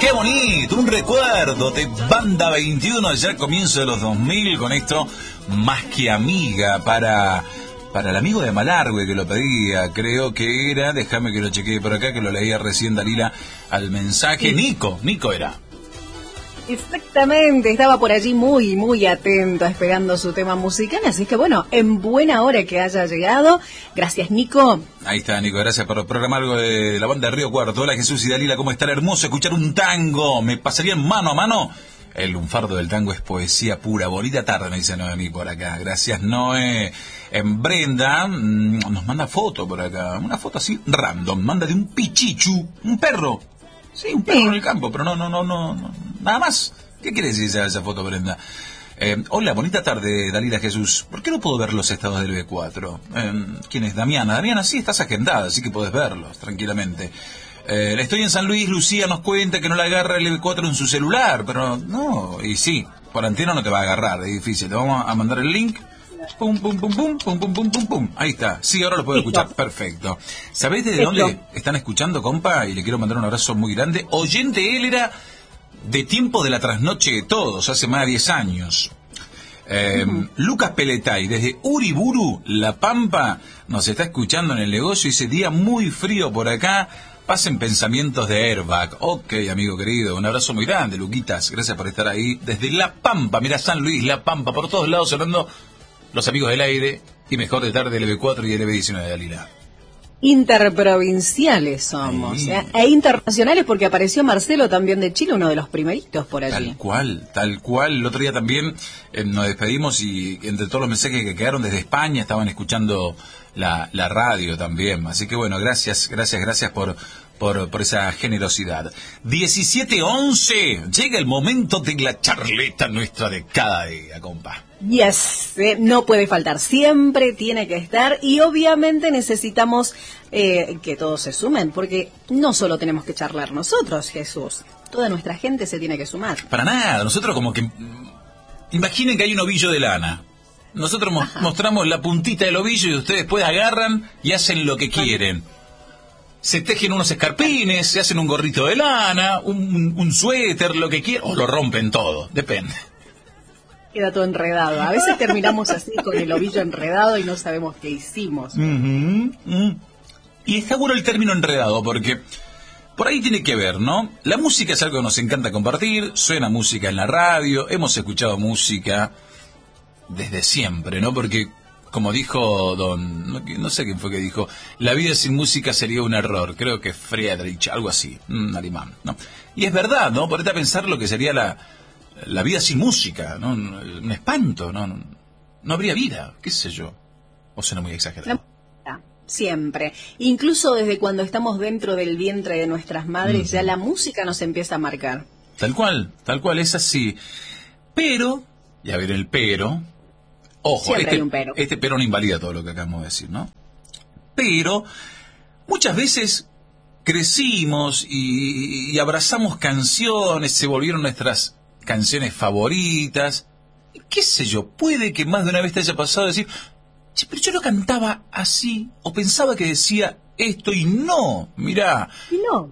qué bonito, un recuerdo de Banda 21 ya al comienzo de los 2000 con esto, Más que Amiga, para el amigo de Malargüe que lo pedía, creo que era, déjame que lo chequee por acá, que lo leía recién Dalila al mensaje, sí. Nico era. Exactamente, estaba por allí muy atento esperando su tema musical, así que bueno, en buena hora que haya llegado. Gracias, Nico. Ahí está, Nico, gracias por programar algo de la banda de Río Cuarto. Hola, Jesús y Dalila, ¿cómo está? Hermoso escuchar un tango, me pasarían mano a mano. El lunfardo del tango es poesía pura. Bonita tarde, me dice Noemí por acá. Gracias, Noé. En Brenda nos manda foto por acá, una foto así random, manda de un pichichu, un perro. Sí, un perro en el campo, pero no, nada más. ¿Qué quiere decir esa foto, Brenda? Hola, bonita tarde, Dalila Jesús. ¿Por qué no puedo ver los estados del B4? ¿Quién es? Damiana. Damiana, sí, estás agendada, así que podés verlos tranquilamente. Estoy en San Luis, Lucía nos cuenta que no la agarra el B4 en su celular, pero no, y sí, por antena no te va a agarrar, es difícil. Te vamos a mandar el link. Pum, pum, pum, pum, pum, pum, pum, pum, pum. Ahí está. Sí, ahora lo puedo escuchar. Perfecto. ¿Sabés desde dónde están escuchando, compa? Y le quiero mandar un abrazo muy grande. Oyente, él era de tiempo de la trasnoche de todos, hace más de 10 años. Lucas Peletay, desde Uriburu, La Pampa, nos está escuchando en el negocio. Dice, día muy frío por acá. Pasen pensamientos de Airbag. Ok, amigo querido, un abrazo muy grande, Luquitas. Gracias por estar ahí. Desde La Pampa, mira, San Luis, La Pampa, por todos lados sonando los amigos del aire y mejor de tarde el B4 y el B19 de Dalila. Interprovinciales somos, e internacionales porque apareció Marcelo también de Chile, uno de los primeritos por allí. Tal cual. El otro día también nos despedimos y entre todos los mensajes que quedaron desde España estaban escuchando la radio también. Así que bueno, gracias por esa generosidad. 17:11, llega el momento de la charleta nuestra de cada día, compa. Yes, no puede faltar, siempre tiene que estar y obviamente necesitamos que todos se sumen, porque no solo tenemos que charlar nosotros, Jesús, toda nuestra gente se tiene que sumar. Para nada, nosotros como que, imaginen que hay un ovillo de lana, nosotros mostramos la puntita del ovillo y ustedes después agarran y hacen lo que quieren. Se tejen unos escarpines, se hacen un gorrito de lana, un suéter, lo que quieran, o lo rompen todo, depende. Queda todo enredado. A veces terminamos así con el ovillo enredado y no sabemos qué hicimos. Y está bueno el término enredado porque por ahí tiene que ver, ¿no? La música es algo que nos encanta compartir, suena música en la radio, hemos escuchado música desde siempre, ¿no? Porque como dijo no sé quién fue que dijo, la vida sin música sería un error, creo que Friedrich, algo así, un alemán, ¿no? Y es verdad, ¿no? Ponete a pensar lo que sería la vida sin música, ¿no? Un espanto, no habría vida, qué sé yo, o suena muy exagerado. Siempre, incluso desde cuando estamos dentro del vientre de nuestras madres, ya la música nos empieza a marcar. Tal cual, es así. Pero, ya ver el pero, ojo, este pero no invalida todo lo que acabamos de decir, ¿no? Pero, muchas veces crecimos y abrazamos canciones, se volvieron nuestras canciones favoritas, qué sé yo, puede que más de una vez te haya pasado decir, che, pero yo lo cantaba así, o pensaba que decía esto y no, mirá. Y no.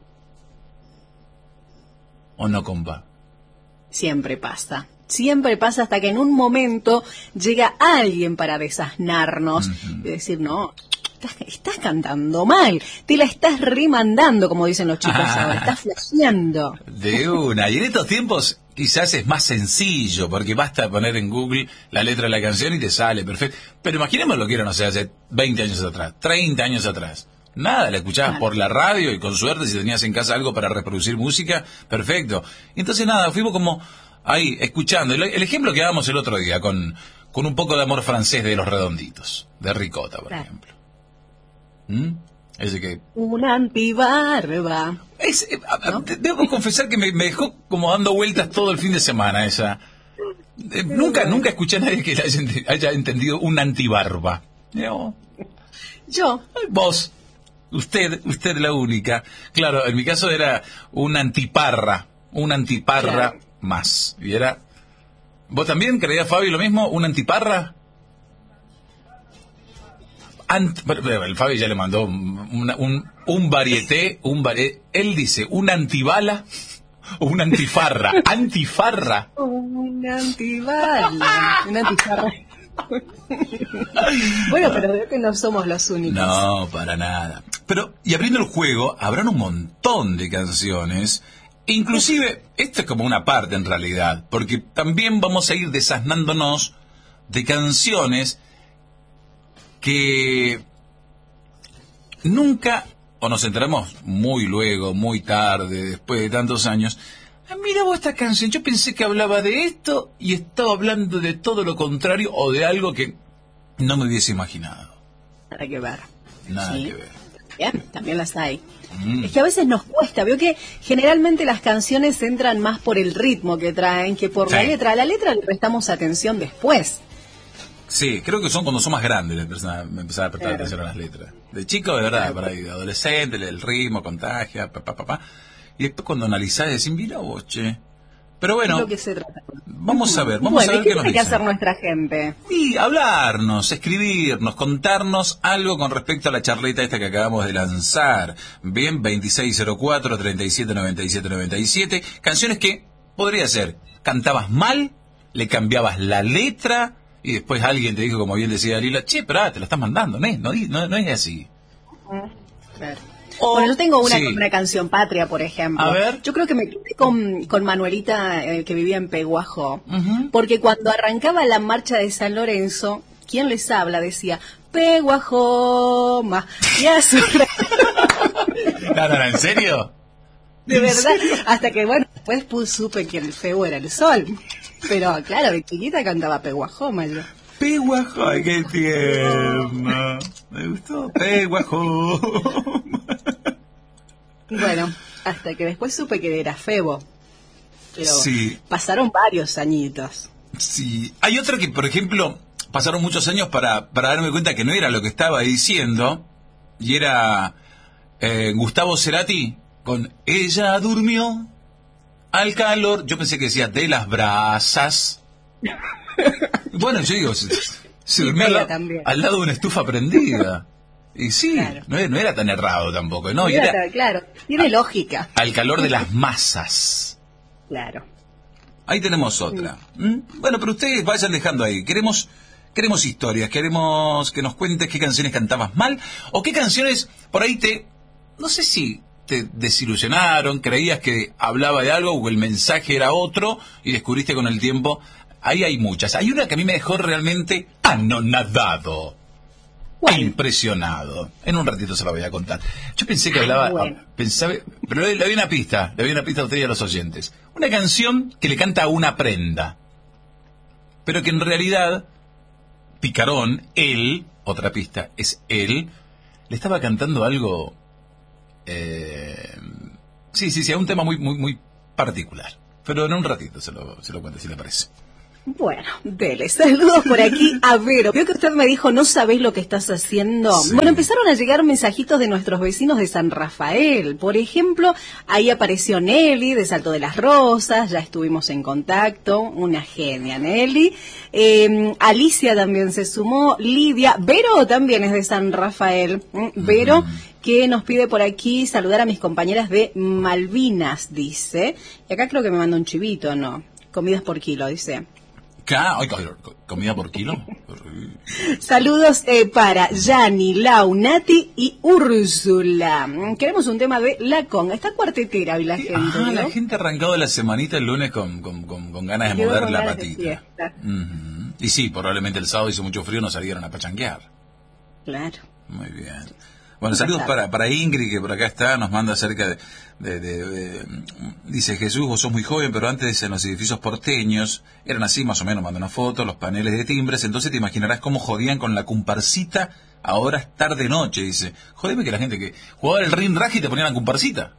¿O no, compa? Siempre pasa hasta que en un momento llega alguien para desasnarnos y decir, no, estás cantando mal, te la estás remandando, como dicen los chicos ahora, estás flasheando. De una, y en estos tiempos quizás es más sencillo, porque basta poner en Google la letra de la canción y te sale perfecto. Pero imaginemos lo que era, no sé, hace 20 años atrás, 30 años atrás. Nada, la escuchabas por la radio y con suerte si tenías en casa algo para reproducir música, perfecto. Entonces nada, fuimos como ahí, escuchando. El ejemplo que dábamos el otro día con un poco de amor francés de Los Redonditos, de Ricota, por ejemplo. Ese que... Una antibarba. ¿No? Debo confesar que me dejó como dando vueltas todo el fin de semana esa. Nunca escuché a nadie que haya entendido una antibarba. Yo. Vos. Usted la única. Claro, en mi caso era una antiparra. Una antiparra más. Y era... ¿Vos también creías, Fabi, lo mismo? ¿Una antiparra? El Fabi ya le mandó un varieté, él dice, una antibala, O una antifarra. Antifarra. Un antibala. Un antifarra. Bueno, pero veo que no somos los únicos. No, para nada. Pero, y abriendo el juego, habrán un montón de canciones. Inclusive, esto es como una parte en realidad, porque también vamos a ir desasnándonos de canciones que nunca, o nos enteramos muy luego, muy tarde, después de tantos años. Mira vos esta canción, yo pensé que hablaba de esto y estaba hablando de todo lo contrario o de algo que no me hubiese imaginado. Nada que ver. Nada Sí. que ver. Bien, también las hay. Es que a veces nos cuesta. Veo que generalmente las canciones entran más por el ritmo que traen que por la Sí. letra. A la letra le prestamos atención después. Sí, creo que son cuando son más grandes me empezaba a prestar Claro. atención a las letras. De chico, de verdad, para ahí, de adolescente, el ritmo, contagia, pa. Y después cuando analizás decís, mira vos, che. Pero Es bueno, lo que se trata. vamos a ver Bueno, qué ¿y nos qué tiene que dicen. hacer nuestra gente? Y hablarnos, escribirnos, contarnos algo con respecto a la charleta esta que acabamos de lanzar. Bien, 2604-379797. Canciones que, podría ser, cantabas mal, le cambiabas la letra, y después alguien te dijo, como bien decía Lila, che, pero te la estás mandando, no es así. Claro. O- Bueno, yo tengo una sí. con una canción patria, por ejemplo. A ver. Yo creo que me quedé con Manuelita, que vivía en Peguajó, Ujú. porque cuando arrancaba la marcha de San Lorenzo, ¿quién les habla? Decía, Peguajoma, y a su No, ¿en serio? de ¿En verdad, serio? hasta que bueno, después supe que el feo era el sol. Pero claro, de chiquita cantaba Peguajoma yo. Peguajo, ay, qué tierno. Me gustó, Peguajo. Bueno, hasta que después supe que era Febo. Pero Sí. pasaron varios añitos. Sí, hay otra que, por ejemplo, pasaron muchos años para darme cuenta que no era lo que estaba diciendo, y era Gustavo Cerati con Ella durmió al calor, yo pensé que decía de las brasas. Bueno, yo digo, se durmió ella también. al lado de una estufa prendida. Y sí, Claro. no era tan errado tampoco, ¿no? Y Mira, era claro, tiene lógica. al calor de las masas. Claro. Ahí tenemos otra. Bueno, pero ustedes vayan dejando ahí. Queremos historias, queremos que nos cuentes qué canciones cantabas mal o qué canciones por ahí no sé si te desilusionaron, creías que hablaba de algo o el mensaje era otro y descubriste con el tiempo. Ahí hay muchas. Hay una que a mí me dejó realmente anonadado. ¿Cuál? Impresionado. En un ratito se la voy a contar. Yo pensé que hablaba, bueno. pero le doy una pista, a ustedes y a los oyentes. Una canción que le canta a una prenda, pero que en realidad Picarón, él, otra pista, es él, le estaba cantando algo, sí, a un tema muy particular. Pero en un ratito se lo cuento, si le parece. Bueno, dele, saludos por aquí a Vero. Veo que usted me dijo, no sabés lo que estás haciendo. Sí. Bueno, empezaron a llegar mensajitos de nuestros vecinos de San Rafael. Por ejemplo, ahí apareció Nelly de Salto de las Rosas, ya estuvimos en contacto, una genia Nelly. Alicia también se sumó, Lidia, Vero también es de San Rafael. Vero, que nos pide por aquí saludar a mis compañeras de Malvinas, dice. Y acá creo que me manda un chivito, ¿no? Comidas por kilo, dice. Ay, ¿comida por kilo? Saludos para Yani, Lau, Nati y Úrsula. Queremos un tema de La Conga. Está cuartetera hoy la gente, ¿no? La gente ha arrancado la semanita el lunes con ganas de Quedó mover con la ganas de patita. fiesta. Ujú. Y sí, probablemente el sábado hizo mucho frío, no salieron a pachanquear. Claro. Muy bien. Bueno, saludos para Ingrid, que por acá está, nos manda acerca dice, Jesús, vos sos muy joven, pero antes en los edificios porteños eran así, más o menos, manda una foto, los paneles de timbres, entonces te imaginarás cómo jodían con la comparsita, ahora es tarde-noche, dice. Jodeme que la gente que jugaba el ring rag y te ponían la comparsita.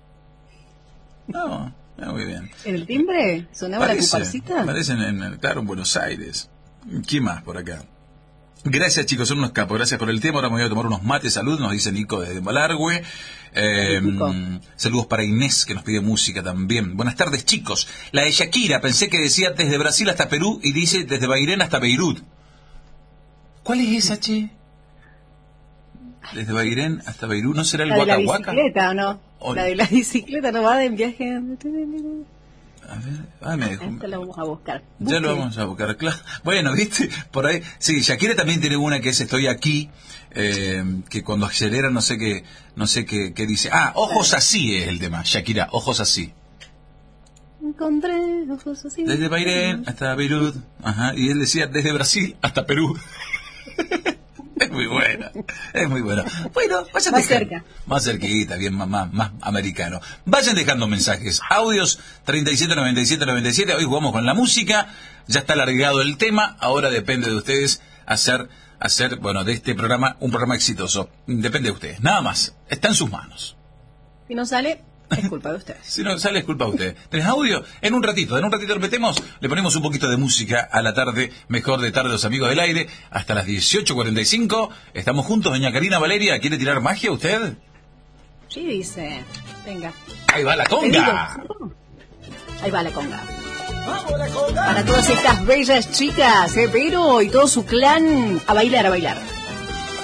No, muy bien. ¿En el timbre sonaba la comparsita? Parece claro, en Buenos Aires. ¿Quién más por acá? Gracias, chicos, son unos capos. Gracias por el tema. Ahora me voy a tomar unos mates. Salud, nos dice Nico desde Malargüe. Saludos para Inés, que nos pide música también. Buenas tardes, chicos. La de Shakira, pensé que decía desde Brasil hasta Perú y dice desde Bairén hasta Beirut. ¿Cuál es esa, che? Desde Bairén hasta Beirut. ¿No será el ¿La de la Waka Waka? bicicleta o no? La de la bicicleta nomás en viaje. A ver, me dejó. Esta la vamos a buscar. Ya lo vamos a buscar, claro. Bueno, viste, por ahí. Sí, Shakira también tiene una que es Estoy aquí, que cuando acelera no sé qué dice. Ah, Ojos así es el tema, Shakira, Ojos así. Encontré ojos así. Desde Bairén hasta Beirut, ajá, y él decía desde Brasil hasta Perú. Es muy buena, es muy buena. Bueno, vayan más dejando, cerca. más cerquita, bien más americano. Vayan dejando mensajes, audios 379797. Hoy jugamos con la música, ya está alargado el tema, ahora depende de ustedes hacer bueno, de este programa un programa exitoso. Depende de ustedes, nada más, está en sus manos. Si no sale, es culpa de ustedes. Si no sale, es culpa de ustedes. ¿Tenés audio? En un ratito lo metemos, le ponemos un poquito de música a la tarde, mejor de tarde los amigos del aire, hasta las 18:45. Estamos juntos, doña Karina Valeria. ¿Quiere tirar magia usted? Sí, dice. Venga. Ahí va la conga. Ahí va la conga. Para todas estas bellas chicas, Vero y todo su clan, a bailar, a bailar.